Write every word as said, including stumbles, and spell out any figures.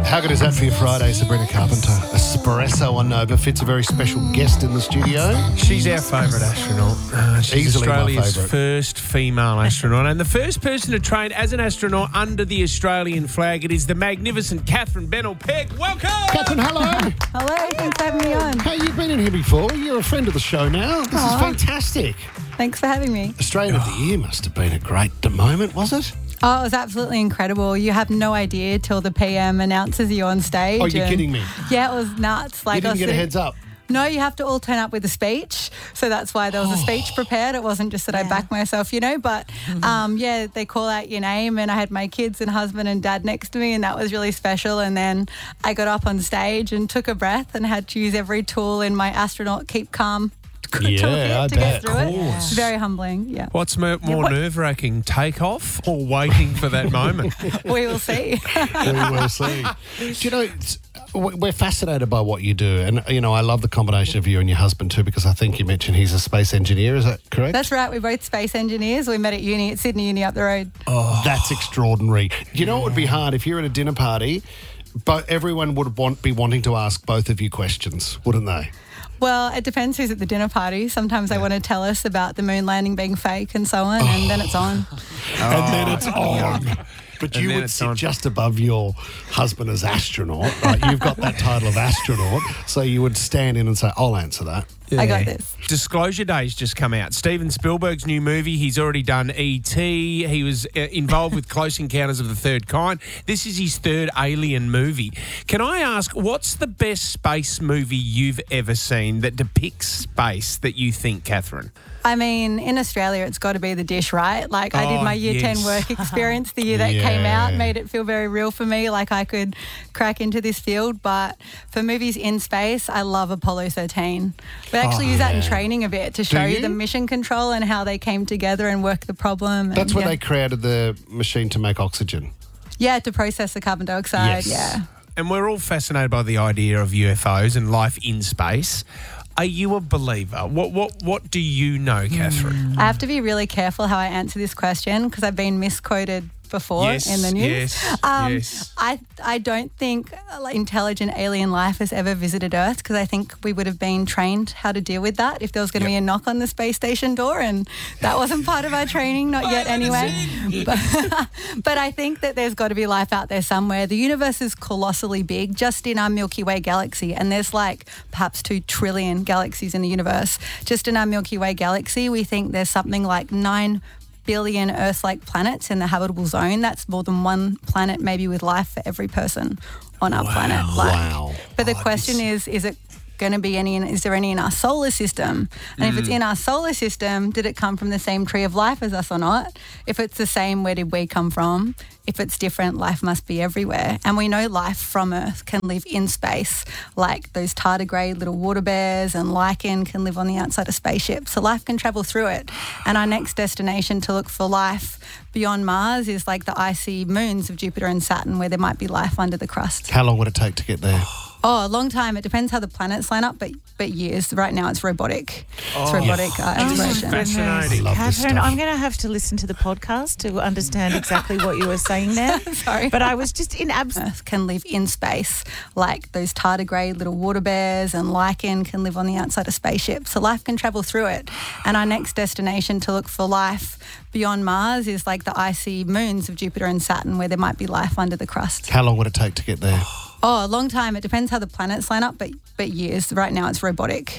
How good is that for your Friday, Sabrina Carpenter? Espresso on Nova. Fitz, a very special guest in the studio. She's our favourite astronaut. Uh, she's Easily my Australia's favourite. first female astronaut and the first person to train as an astronaut under the Australian flag. It is the magnificent Catherine Bennell-Peck. Welcome! Catherine, hello. Hello, thanks for having me on. Hey, you've been in here before. You're a friend of the show now. This Aw. is fantastic. Thanks for having me. Australian of the Year must have been a great moment, was it? Oh, it was absolutely incredible. You have no idea till the P M announces you on stage. Oh, you're and- kidding me. Yeah, it was nuts. Like You I didn't was get a sitting- heads up. No, you have to all turn up with a speech. So that's why there was a speech prepared. It wasn't just that I backed myself, you know. But, um, yeah, they call out your name and I had my kids and husband and dad next to me and that was really special. And then I got up on stage and took a breath and had to use every tool in my astronaut keep calm Yeah, toolkit I to bet. get through Of it. course. It's very humbling, yeah. What's mo- more what- nerve-wracking, takeoff or waiting for that moment? We will see. We will see. Do you know, it's, we're fascinated by what you do. And, you know, I love the combination of you and your husband too, because I think you mentioned he's a space engineer. Is that correct? That's right. We're both space engineers. We met at uni, at Sydney Uni up the road. Oh, that's extraordinary. You know what would be hard? If you're at a dinner party, but everyone would want, be wanting to ask both of you questions, wouldn't they? Well, it depends who's at the dinner party. Sometimes they want to tell us about the moon landing being fake and so on, and then it's on. And then it's on. But And you then would it's sit on. just above your husband as astronaut, right? You've got that title of astronaut, so you would stand in and say, I'll answer that. I got this. Disclosure Day's just come out. Steven Spielberg's new movie. He's already done E T He was uh, involved with Close Encounters of the Third Kind. This is his third Alien movie. Can I ask, what's the best space movie you've ever seen that depicts space that you think, Catherine? I mean, in Australia, it's got to be The Dish, right? Like, I Oh, did my year yes. ten work experience the year that Yeah. came out, made it feel very real for me, like I could crack into this field. But for movies in space, I love Apollo thirteen. We actually Oh, use that in yeah. training a bit to show you? you? the mission control and how they came together and work the problem. That's and, when yeah. they created the machine to make oxygen. Yeah, to process the carbon dioxide, Yes. yeah. And we're all fascinated by the idea of U F Os and life in space. Are you a believer? What what what do you know, Catherine? I have to be really careful how I answer this question because I've been misquoted before Yes, in the news. yes, um, yes. I I don't think uh, like, intelligent alien life has ever visited Earth because I think we would have been trained how to deal with that if there was going to be a knock on the space station door, and that wasn't part of our training, not yet anyway. But, but I think that there's got to be life out there somewhere. The universe is colossally big, just in our Milky Way galaxy, and there's like perhaps two trillion galaxies in the universe. Just in our Milky Way galaxy, we think there's something like nine billion Earth-like planets in the habitable zone. That's more than one planet, maybe with life for every person on our planet. Like, Wow. But the Oh, question this- is, is it going to be any, in, is there any in our solar system? And if Mm. it's in our solar system, did it come from the same tree of life as us or not? If it's the same, where did we come from? If it's different, life must be everywhere. And we know life from Earth can live in space, like those tardigrade little water bears and lichen can live on the outside of spaceships. So life can travel through it. And our next destination to look for life beyond Mars is like the icy moons of Jupiter and Saturn, where there might be life under the crust. How long would it take to get there? Oh, a long time. It depends how the planets line up, but but years. Right now, it's robotic. It's robotic uh, Oh, exploration. fascinating. love this Catherine, stuff. I'm going to have to listen to the podcast to understand exactly what you were saying there. Sorry. But I was just in abs- Earth can live in space, like those tardigrade little water bears and lichen can live on the outside of spaceships. So life can travel through it. And our next destination to look for life beyond Mars is like the icy moons of Jupiter and Saturn, where there might be life under the crust. How long would it take to get there? Oh, a long time. It depends how the planets line up, but but years. Right now, it's robotic.